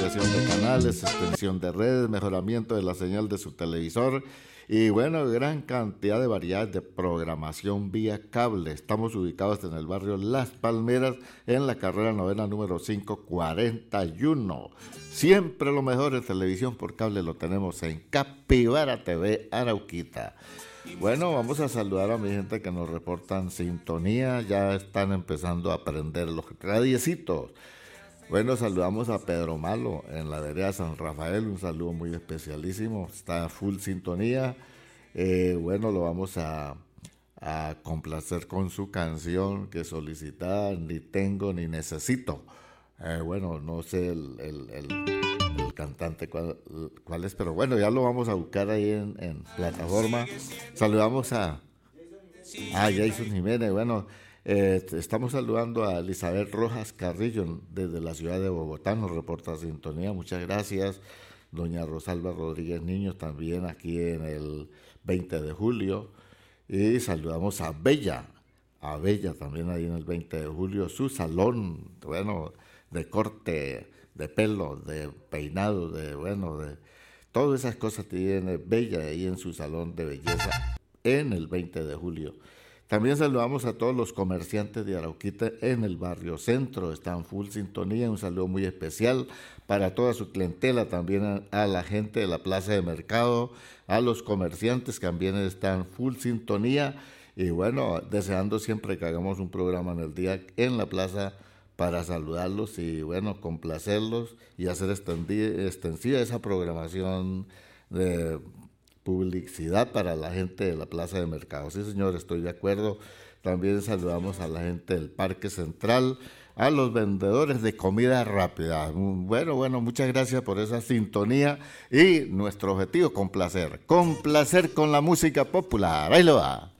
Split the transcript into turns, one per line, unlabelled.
ampliación de canales, extensión de redes, mejoramiento de la señal de su televisor y bueno, gran cantidad de variedades de programación vía cable. Estamos ubicados en el barrio Las Palmeras, en la carrera novena número 541. Siempre lo mejor en televisión por cable lo tenemos en Capivara TV Arauquita. Bueno, vamos a saludar a mi gente que nos reportan sintonía, ya están empezando a aprender los radiecitos. Bueno, saludamos a Pedro Malo en la vereda San Rafael, un saludo muy especialísimo, está full sintonía. Bueno, lo vamos a complacer con su canción que solicita Ni Tengo Ni Necesito. Bueno, no sé el cantante cuál es, pero bueno, ya lo vamos a buscar ahí en plataforma. Saludamos a Jason Jiménez, bueno. Estamos saludando a Elizabeth Rojas Carrillo desde la ciudad de Bogotá, nos reporta sintonía, muchas gracias. Doña Rosalba Rodríguez Niño también aquí en el 20 de julio. Y saludamos a Bella también ahí en el 20 de julio, su salón, bueno, de corte de pelo, de peinado, de todas esas cosas tiene Bella ahí en su salón de belleza en el 20 de julio. También saludamos a todos los comerciantes de Arauquita en el barrio centro, están full sintonía, un saludo muy especial para toda su clientela, también a la gente de la plaza de mercado, a los comerciantes que también están full sintonía y bueno, deseando siempre que hagamos un programa en el día en la plaza para saludarlos y bueno, complacerlos y hacer extensiva esa programación de publicidad para la gente de la plaza de mercado. Sí, señor, estoy de acuerdo. También saludamos a la gente del Parque Central, a los vendedores de comida rápida. Bueno, muchas gracias por esa sintonía y nuestro objetivo, complacer con la música popular. Ahí lo va.